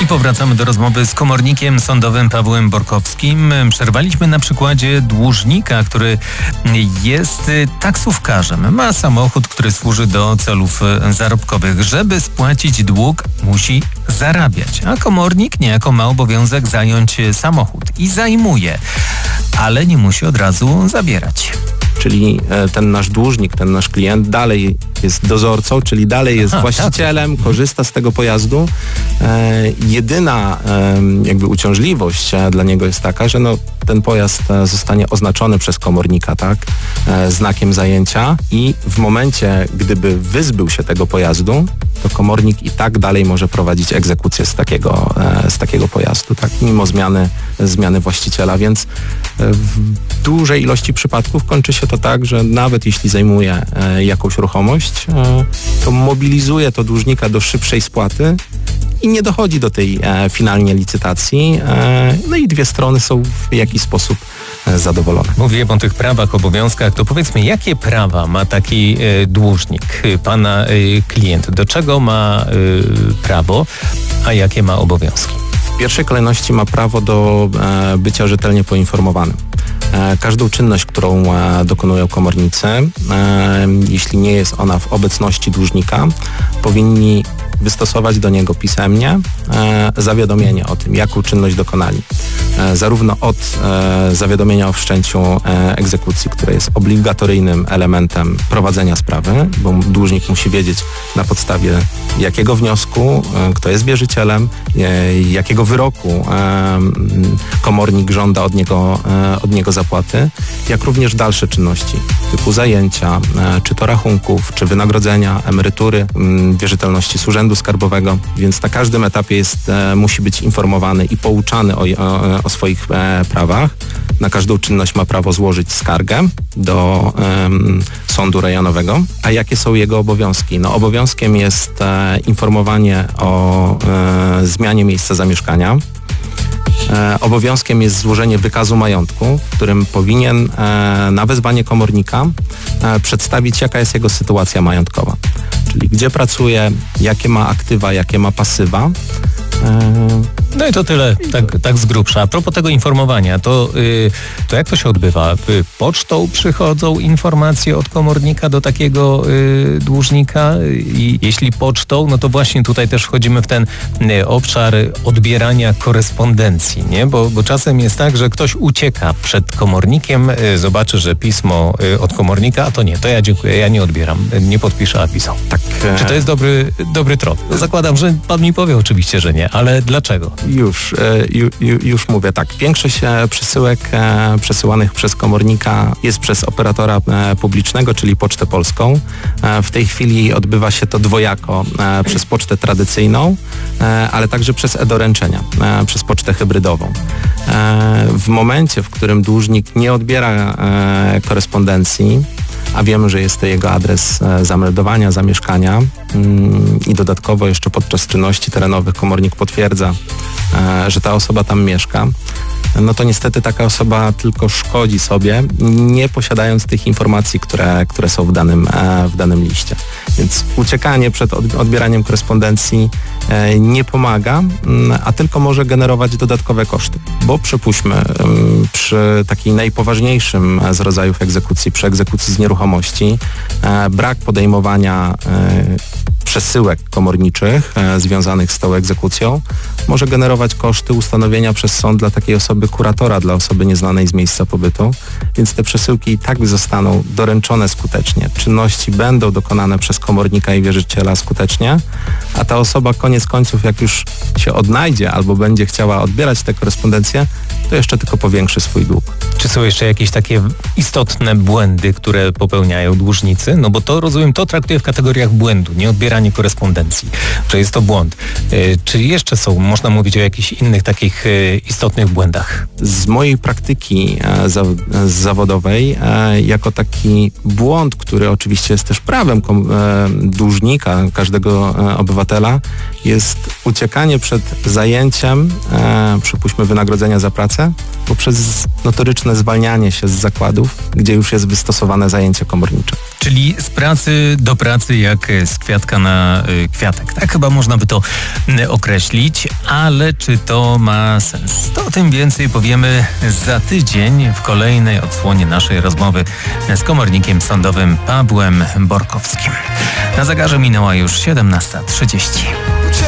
Powracamy do rozmowy z komornikiem sądowym Pawłem Borkowskim. Przerwaliśmy na przykładzie dłużnika, który jest taksówkarzem. Ma samochód, który służy do celów zarobkowych. Żeby spłacić dług, musi zarabiać, a komornik niejako ma obowiązek zająć samochód i zajmuje, ale nie musi od razu zabierać. Czyli ten nasz dłużnik, ten nasz klient dalej jest dozorcą, czyli dalej jest właścicielem, korzysta z tego pojazdu. Jedyna jakby uciążliwość dla niego jest taka, że ten pojazd zostanie oznaczony przez komornika, tak, znakiem zajęcia i w momencie, gdyby wyzbył się tego pojazdu, to komornik i tak dalej może prowadzić egzekucję z takiego pojazdu, tak, mimo zmiany właściciela, więc w dużej ilości przypadków kończy się to tak, że nawet jeśli zajmuje jakąś ruchomość, to mobilizuje to dłużnika do szybszej spłaty i nie dochodzi do tej finalnie licytacji. No i dwie strony są w jakiś sposób zadowolone. Mówiłem o tych prawach, obowiązkach, to powiedzmy, jakie prawa ma taki dłużnik, pana klient? Do czego ma prawo, a jakie ma obowiązki? W pierwszej kolejności ma prawo do bycia rzetelnie poinformowanym. Każdą czynność, którą dokonują komornicy, jeśli nie jest ona w obecności dłużnika, powinni wystosować do niego pisemnie zawiadomienie o tym, jaką czynność dokonali. Zarówno od zawiadomienia o wszczęciu egzekucji, które jest obligatoryjnym elementem prowadzenia sprawy, bo dłużnik musi wiedzieć, na podstawie jakiego wniosku, kto jest wierzycielem, jakiego wyroku komornik żąda od niego zapłaty, jak również dalsze czynności typu zajęcia, czy to rachunków, czy wynagrodzenia, emerytury, wierzytelności z urzędu skarbowego, więc na każdym etapie musi być informowany i pouczany o swoich prawach. Na każdą czynność ma prawo złożyć skargę do sądu rejonowego. A jakie są jego obowiązki? Obowiązkiem jest informowanie o zmianie miejsca zamieszkania. Obowiązkiem jest złożenie wykazu majątku, w którym powinien na wezwanie komornika przedstawić, jaka jest jego sytuacja majątkowa. Czyli gdzie pracuje, jakie ma aktywa, jakie ma pasywa. No i to tyle, tak z grubsza. A propos tego informowania, to jak to się odbywa? Pocztą przychodzą informacje od komornika do takiego dłużnika i jeśli pocztą, no to właśnie tutaj też wchodzimy w ten obszar odbierania korespondencji, nie? Bo czasem jest tak, że ktoś ucieka przed komornikiem, zobaczy, że pismo od komornika, a to nie, to ja dziękuję, ja nie odbieram, nie podpiszę apisu. Tak. Czy to jest dobry trop? Zakładam, że pan mi powie oczywiście, że nie, ale dlaczego? Już mówię tak. Większość przesyłek przesyłanych przez komornika jest przez operatora publicznego, czyli Pocztę Polską. W tej chwili odbywa się to dwojako przez pocztę tradycyjną, ale także przez e-doręczenia, przez pocztę hybrydową. W momencie, w którym dłużnik nie odbiera korespondencji, a wiemy, że jest to jego adres zameldowania, zamieszkania i dodatkowo jeszcze podczas czynności terenowych komornik potwierdza, że ta osoba tam mieszka, no to niestety taka osoba tylko szkodzi sobie, nie posiadając tych informacji, które są w danym liście. Więc uciekanie przed odbieraniem korespondencji nie pomaga, a tylko może generować dodatkowe koszty. Bo przypuśćmy, przy takiej najpoważniejszym z rodzajów egzekucji, przy egzekucji z nieruchomości, brak podejmowania przesyłek komorniczych związanych z tą egzekucją może generować koszty ustanowienia przez sąd dla takiej osoby kuratora, dla osoby nieznanej z miejsca pobytu, więc te przesyłki i tak zostaną doręczone skutecznie. Czynności będą dokonane przez komornika i wierzyciela skutecznie, a ta osoba koniec końców, jak już się odnajdzie albo będzie chciała odbierać tę korespondencję, to jeszcze tylko powiększy swój dług. Czy są jeszcze jakieś takie istotne błędy, które popełniają dłużnicy? No bo to, rozumiem, to traktuję w kategoriach błędu, nie odbieranie korespondencji, że jest to błąd. Czy jeszcze są, można mówić o jakichś innych takich istotnych błędach? Z mojej praktyki zawodowej, jako taki błąd, który oczywiście jest też prawem dłużnika, każdego obywatela, jest uciekanie przed zajęciem, przypuśćmy, wynagrodzenia za pracę poprzez notoryczne zwalnianie się z zakładów, gdzie już jest wystosowane zajęcie komornicze. Czyli z pracy do pracy jak z kwiatka na kwiatek. Tak chyba można by to określić, ale czy to ma sens? To o tym więcej powiemy za tydzień w kolejnej odsłonie naszej rozmowy z komornikiem sądowym Pawłem Borkowskim. Na zegarze minęła już 17:30.